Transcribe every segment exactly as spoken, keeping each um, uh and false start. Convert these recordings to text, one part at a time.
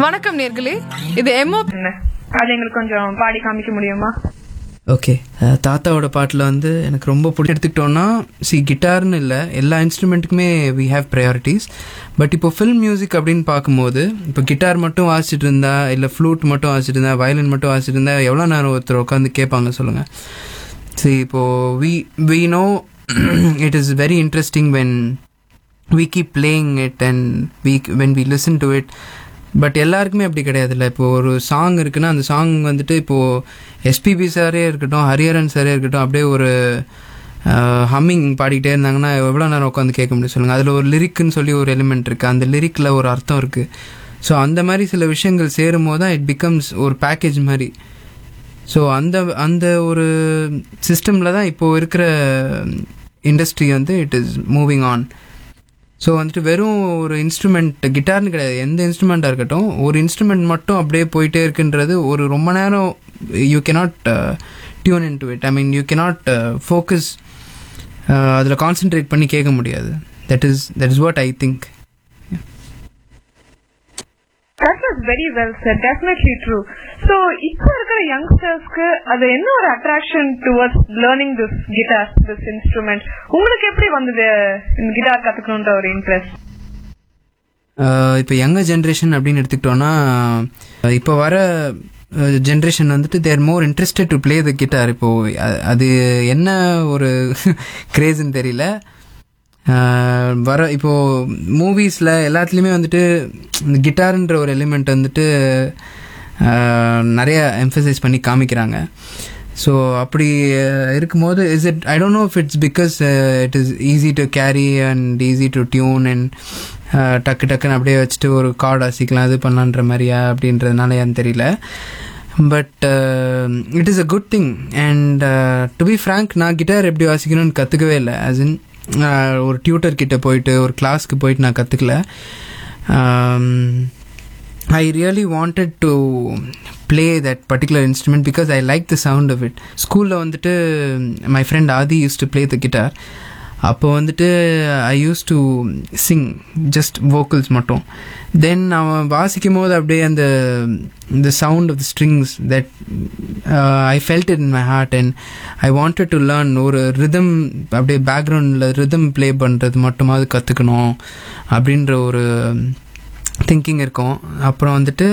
வணக்கம் நேர்களே, இது எம்ஓ. அது எங்களுக்கு கொஞ்சம் பாடி காமிக்க முடியுமா? ஓகே, தாத்தாவோட பாட்டில் வந்து எனக்கு ரொம்ப பிடிச்சி எடுத்துக்கிட்டோன்னா, சி கிட்டார்னு இல்லை, எல்லா இன்ஸ்ட்ருமெண்ட்டுக்குமே வி ஹேவ் ப்ரையாரிட்டிஸ். பட் இப்போ ஃபில்ம் மியூசிக் அப்படின்னு பார்க்கும்போது, இப்போ கிட்டார் மட்டும் வாசிச்சுட்டு இருந்தா, இல்லை ஃப்ளூட் மட்டும் வாசிச்சுட்டு இருந்தா, வயலின் மட்டும் வாசிச்சுட்டு இருந்தா எவ்வளோ நேரம் ஒருத்தர் உட்காந்து கேட்பாங்க சொல்லுங்கள். சரி, இப்போது we we know it is very interesting when we keep playing it and we when we listen to it. But எல்லாருக்குமே அப்படி கிடையாதுல்ல. இப்போது ஒரு சாங் இருக்குன்னா அந்த சாங் வந்துட்டு இப்போது எஸ்பிபி சாரே இருக்கட்டும், ஹரிஹரன் சாரே இருக்கட்டும், அப்படியே ஒரு ஹம்மிங் பாடிக்கிட்டே இருந்தாங்கன்னா எவ்வளோ நேரம் உட்காந்து கேட்க முடியும் சொல்லுங்கள். அதில் ஒரு லிரிக்குன்னு சொல்லி ஒரு எலிமெண்ட் இருக்குது, அந்த லிரிக்கில் ஒரு அர்த்தம் இருக்குது. ஸோ அந்த மாதிரி சில விஷயங்கள் சேரும் போது தான் இட் பிகம்ஸ் ஒரு பேக்கேஜ் மாதிரி. ஸோ அந்த அந்த ஒரு சிஸ்டமில் தான் இப்போது இருக்கிற இண்டஸ்ட்ரி வந்து it is moving on. So வந்துட்டு வெறும் ஒரு இன்ஸ்ட்ருமெண்ட், கிட்டார்னு கிடையாது, எந்த இன்ஸ்ட்ருமெண்ட்டாக இருக்கட்டும், ஒரு இன்ஸ்ட்ருமெண்ட் மட்டும் அப்படியே போயிட்டே இருக்குன்றது ஒரு ரொம்ப நேரம் you cannot tune in to it. I mean you cannot focus, அதில் கான்சென்ட்ரேட் பண்ணி கேட்க முடியாது. That is that is what I think. That was very well said. Definitely true. So, இப்போ இருக்கிற யங்ஸ்டர்ஸ்க்கு அது என்ன ஒரு attraction towards learning this guitar, this instrument? உங்களுக்கு எப்படி வந்தது இந்த கிட்டார் கத்துக்கணுன்ற ஒரு இன்ட்ரெஸ்ட்? இப்போ யங்கர் ஜென்ரேஷன் அப்படின்னு எடுத்துக்கிட்டோன்னா, இப்போ வர ஜென்ரேஷன் வந்துட்டு தேர் மோர் interested to play the guitar. இப்போது அது என்ன ஒரு கிரேஸ்ன்னு தெரியல. வர இப்போது மூவிஸில் எல்லாத்துலேயுமே வந்துட்டு இந்த கிட்டாருன்ற ஒரு எலிமெண்ட் வந்துட்டு நிறைய எம்ஃபசைஸ் பண்ணி காமிக்கிறாங்க. ஸோ அப்படி இருக்கும்போது is it I don't know if it's because it is easy to carry and easy to tune and டக்கு டக்குன்னு அப்படியே வச்சுட்டு ஒரு கார்டு வாசிக்கலாம், இது பண்ணலான்ற மாதிரியா அப்படின்றதுனால ஏன்னு தெரியல. But it is a good thing. And to be frank, நான் கிட்டார் எப்படி வாசிக்கணும்னு கற்றுக்கவே இல்லை. ஆஸ் இன் ஒரு டியூட்டர் கிட்ட போயிட்டு ஒரு கிளாஸ்க்கு போயிட்டு நான் கற்றுக்கல. I really wanted to play that particular instrument because I like the sound of it. ஸ்கூலில் வந்துட்டு my friend Adi used to play the guitar. அப்போ வந்துட்டு ஐ use to Singh just vocals மட்டும். தென் அவன் வாசிக்கும் போது அப்படியே அந்த the sound of the strings that uh, I felt it in my heart and I wanted to learn. ஒரு ரிதம் அப்படியே பேக்ரவுண்டில் ரிதம் ப்ளே பண்ணுறது மட்டுமாவது கற்றுக்கணும் அப்படின்ற ஒரு திங்கிங் இருக்கும். அப்புறம் வந்துட்டு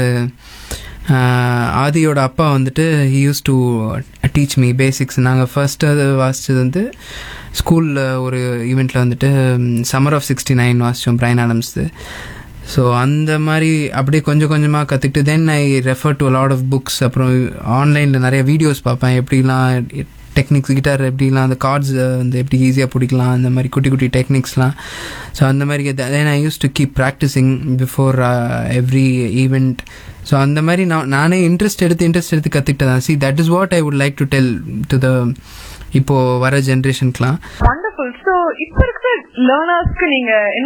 ஆதியோட அப்பா வந்துட்டு he used to teach me basics. நாங்கள் ஃபர்ஸ்ட்டு அது வாசித்தது வந்து ஸ்கூலில் ஒரு ஈவெண்ட்டில் வந்துட்டு சம்மர் ஆஃப் சிக்ஸ்டி நைன் வாசித்தோம், பிரைன் ஆடம்ஸு. ஸோ அந்த மாதிரி அப்படியே கொஞ்சம் கொஞ்சமாக கற்றுக்கிட்டு தென் ஐ refer to lot of books. அப்புறம் ஆன்லைனில் நிறைய வீடியோஸ் பார்ப்பேன், எப்படிலாம் டெக்னிக்ஸ், கிட்டார் எப்படிலாம் அந்த கார்ட்ஸ் வந்து எப்படி ஈஸியாக பிடிக்கலாம், அந்த மாதிரி குட்டி குட்டி டெக்னிக்ஸ்லாம். ஸோ அந்த மாதிரி தென் ஐ use to keep practising before every event. So அந்த மாதிரி நான் நானே இன்ட்ரெஸ்ட் எடுத்து இன்ட்ரெஸ்ட் எடுத்து கற்றுக்கிட்டேன். See that is what I would like to tell to the இப்போ வர ஜென்ரேஷனுக்குலாம். வண்டர்ஃபுல். ஸோ இப்போ இருக்கிற லேர்னர்ஸ்க்கு நீங்கள்